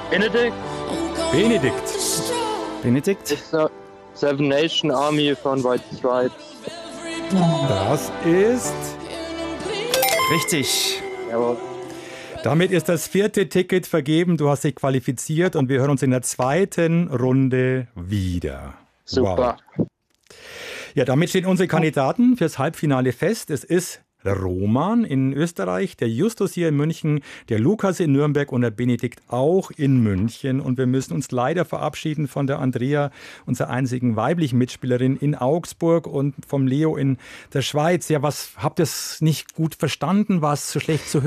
Benedikt Benedikt. Benedikt? ist Seven Nation Army von White Stripes. Das ist richtig. Jawohl. Damit ist das 4. Ticket vergeben. Du hast dich qualifiziert und wir hören uns in der 2. Runde wieder. Super. Wow. Ja, damit stehen unsere Kandidaten fürs Halbfinale fest. Es ist der Roman in Österreich, der Justus hier in München, der Lukas in Nürnberg und der Benedikt auch in München. Und wir müssen uns leider verabschieden von der Andrea, unserer einzigen weiblichen Mitspielerin in Augsburg, und vom Leo in der Schweiz. Ja, was, habt ihr es nicht gut verstanden? War es zu schlecht zu hören?